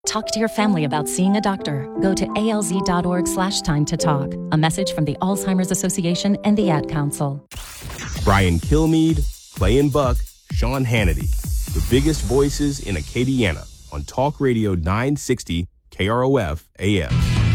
Talk to your family about seeing a doctor. Go to alz.org/time to talk. A message from the Alzheimer's Association and the Ad Council. Brian Kilmeade, Clay and Buck, Sean Hannity. The biggest voices in Acadiana on Talk Radio 960 KROF AM.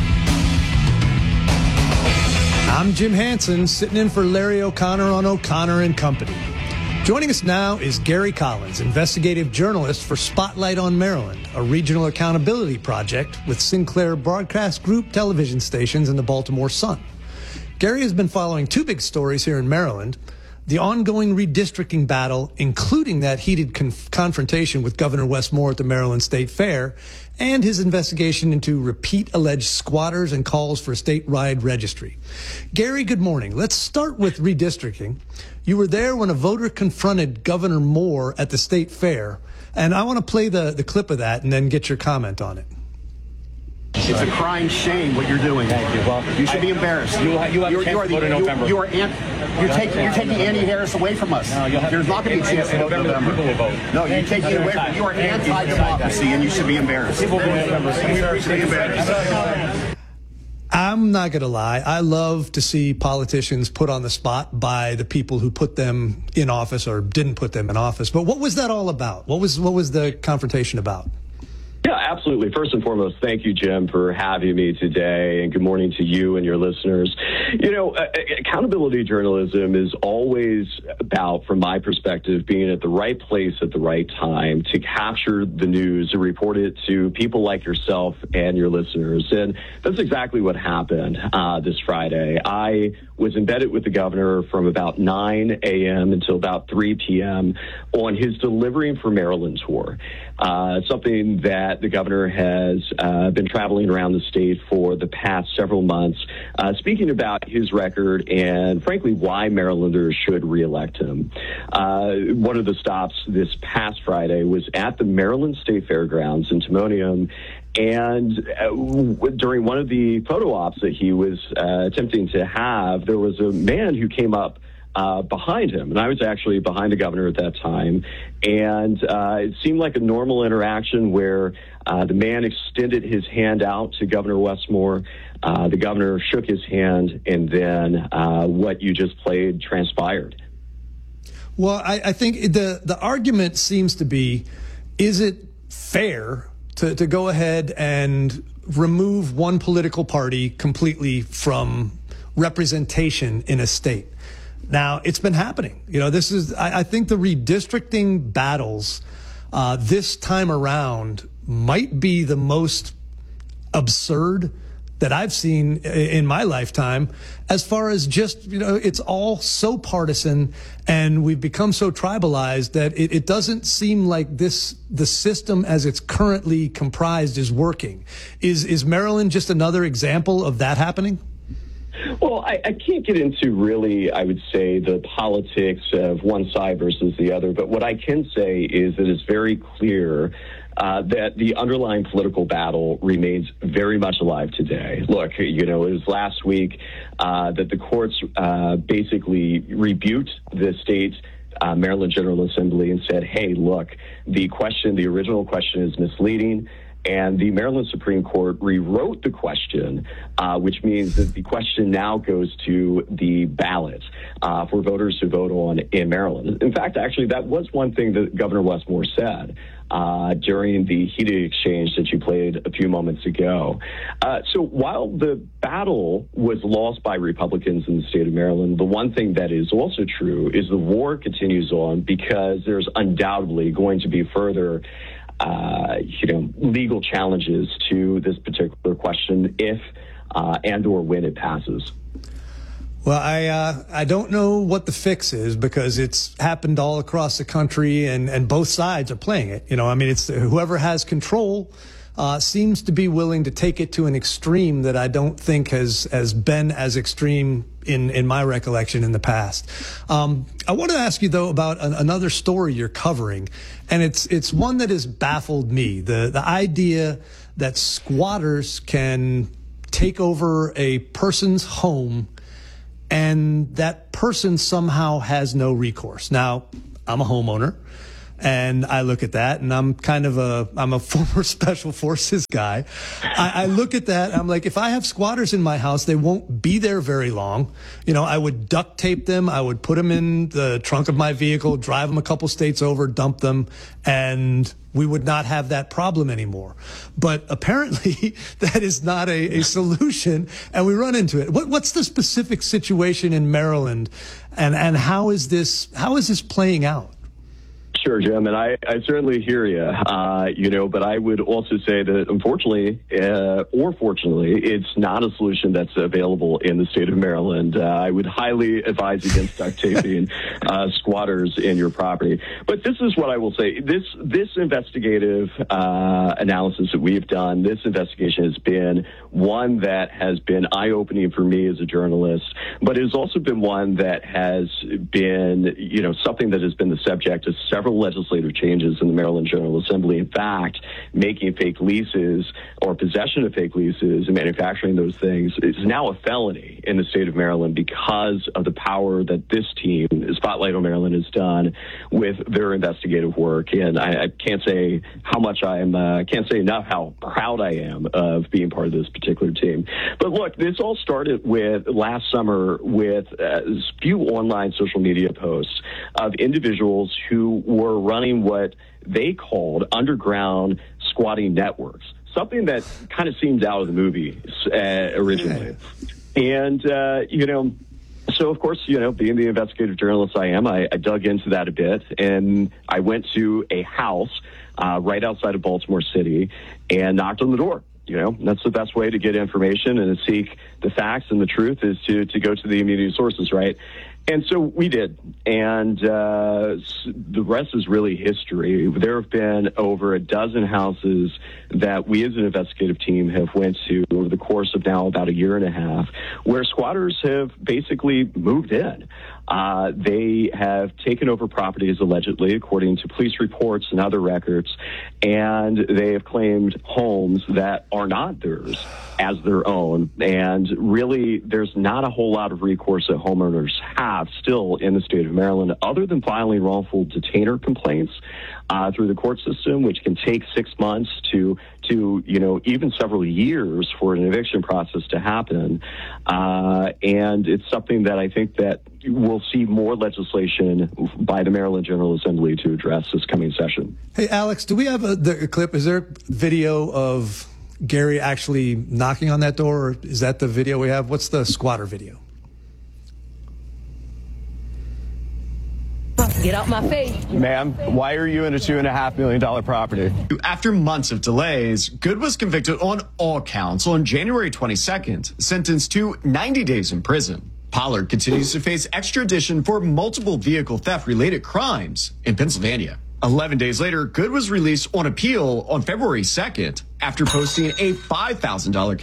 I'm Jim Hansen, sitting in for Larry O'Connor on O'Connor and Company. Joining us now is Gary Collins, investigative journalist for Spotlight on Maryland, a regional accountability project with Sinclair Broadcast Group television stations and the Baltimore Sun. Gary has been following two big stories here in Maryland: the ongoing redistricting battle, including that heated confrontation with Governor Wes Moore at the Maryland State Fair, and his investigation into repeat alleged squatters and calls for a statewide registry. Gary, good morning. Let's start with redistricting. You were there when a voter confronted Governor Moore at the State Fair, and I want to play the clip of that and then get your comment on it. It's a crying shame what you're doing. Thank you. Well, you should be embarrassed. You have a chance to vote in November. You're taking Andy Harris away from us. No, there's not going to be a chance to vote in November. People will vote. No, you're taking it away from. You are anti-democracy, and you should be embarrassed. People will vote in November. You should be embarrassed. I'm not going to lie. I love to see politicians put on the spot by the people who put them in office or didn't put them in office. But what was that all about? What was the confrontation about? Yeah, absolutely. First and foremost, thank you, Jim, for having me today, and good morning to you and your listeners. You know, accountability journalism is always about, from my perspective, being at the right place at the right time to capture the news and report it to people like yourself and your listeners. And that's exactly what happened this Friday. I was embedded with the governor from about 9 a.m. until about 3 p.m. on his Delivering for Maryland tour, something that the governor has been traveling around the state for the past several months, speaking about his record and, frankly, why Marylanders should reelect him. One of the stops this past Friday was at the Maryland State Fairgrounds in Timonium, and during one of the photo ops that he was attempting to have, there was a man who came up behind him, and I was actually behind the governor at that time, and it seemed like a normal interaction where the man extended his hand out to Governor Wes Moore. The governor shook his hand, and then what you just played transpired. Well, I think the argument seems to be, is it fair to go ahead and remove one political party completely from representation in a state? Now, it's been happening. You know, I think the redistricting battles this time around might be the most absurd that I've seen in my lifetime, as far as just, you know, it's all so partisan and we've become so tribalized that it doesn't seem like the system as it's currently comprised is working. Is Maryland just another example of that happening? Well, I can't get into really, I would say, the politics of one side versus the other. But what I can say is that it's very clear that the underlying political battle remains very much alive today. Look, you know, it was last week that the courts basically rebuked the state's Maryland General Assembly and said, hey, look, the original question is misleading. And the Maryland Supreme Court rewrote the question, which means that the question now goes to the ballot for voters to vote on in Maryland. In fact, actually, that was one thing that Governor Wes Moore said during the heated exchange that you played a few moments ago. So while the battle was lost by Republicans in the state of Maryland, the one thing that is also true is the war continues on, because there's undoubtedly going to be further legal challenges to this particular question if and or when it passes. Well, I don't know what the fix is, because it's happened all across the country and both sides are playing it. You know, I mean, it's whoever has control seems to be willing to take it to an extreme that I don't think has been as extreme in my recollection in the past. I want to ask you, though, about another story you're covering, and it's one that has baffled me. The idea that squatters can take over a person's home and that person somehow has no recourse. Now, I'm a homeowner. And I look at that, and I'm a former special forces guy. I look at that, and I'm like, if I have squatters in my house, they won't be there very long. I would duct tape them. I would put them in the trunk of my vehicle, drive them a couple states over, dump them, and we would not have that problem anymore. But apparently that is not a solution, and we run into it. What's the specific situation in Maryland, and how is this playing out? Sure, Jim, and I certainly hear you, but I would also say that unfortunately, or fortunately, it's not a solution that's available in the state of Maryland. I would highly advise against duct taping squatters in your property. But this is what I will say. This investigative analysis that we've done, this investigation has been one that has been eye-opening for me as a journalist, but it has also been one that has been, something that has been the subject of several legislative changes in the Maryland General Assembly. In fact, making fake leases or possession of fake leases and manufacturing those things is now a felony in the state of Maryland because of the power that this team, Spotlight on Maryland, has done with their investigative work. And I can't say how much can't say enough how proud I am of being part of this particular team. But look, this all started with last summer with a few online social media posts of individuals who were running what they called underground squatting networks, something that kind of seems out of the movie originally. And, so, of course, being the investigative journalist I am, I dug into that a bit, and I went to a house right outside of Baltimore City and knocked on the door. That's the best way to get information and to seek the facts and the truth is to go to the immediate sources, right? And so we did, and the rest is really history. There have been over a dozen houses that we as an investigative team have went to over the course of now about a year and a half, where squatters have basically moved in. They have taken over properties, allegedly, according to police reports and other records, and they have claimed homes that are not theirs as their own. And really, there's not a whole lot of recourse that homeowners have still in the state of Maryland, other than filing wrongful detainer complaints through the court system, which can take 6 months to even several years for an eviction process to happen. And it's something that I think that we'll see more legislation by the Maryland General Assembly to address this coming session. Hey, Alex, do we have the clip? Is there video of Gary actually knocking on that door, or is that the video we have? What's the squatter video? Get out my face. Ma'am, why are you in a $2.5 million property? After months of delays, Good was convicted on all counts on January 22nd, sentenced to 90 days in prison. Pollard continues to face extradition for multiple vehicle theft-related crimes in Pennsylvania. 11 days later, Good was released on appeal on February 2nd after posting a $5,000